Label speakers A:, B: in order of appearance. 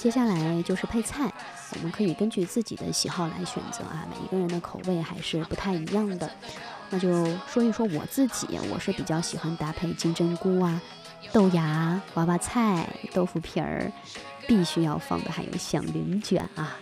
A: 接下来就是配菜，我们可以根据自己的喜好来选择啊，每一个人的口味还是不太一样的。那就说一说我自己，我是比较喜欢搭配金针菇啊、豆芽、娃娃菜、豆腐皮儿，必须要放的还有响铃卷啊。